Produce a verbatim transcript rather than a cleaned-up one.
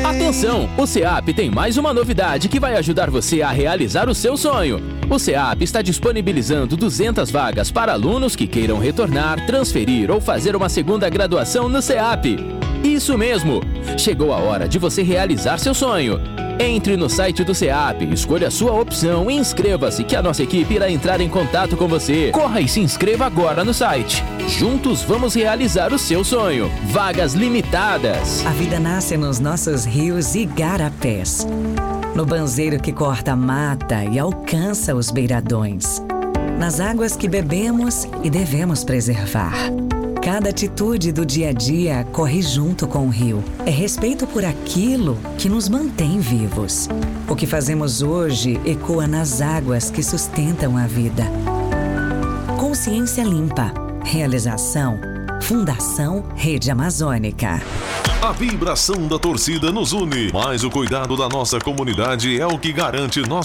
Atenção! O SEAP tem mais uma novidade que vai ajudar você a realizar o seu sonho. O SEAP está disponibilizando duzentas vagas para alunos que queiram retornar, transferir ou fazer uma segunda graduação no SEAP. Isso mesmo! Chegou a hora de você realizar seu sonho. Entre no site do SEAP, escolha a sua opção e inscreva-se que a nossa equipe irá entrar em contato com você. Corra e se inscreva agora no site. Juntos vamos realizar o seu sonho. Vagas limitadas. A vida nasce nos nossos rios e igarapés. No banzeiro que corta a mata e alcança os beiradões. Nas águas que bebemos e devemos preservar. Cada atitude do dia a dia corre junto com o rio. É respeito por aquilo que nos mantém vivos. O que fazemos hoje ecoa nas águas que sustentam a vida. Consciência Limpa. Realização. Fundação Rede Amazônica. A vibração da torcida nos une, mas o cuidado da nossa comunidade é o que garante nossa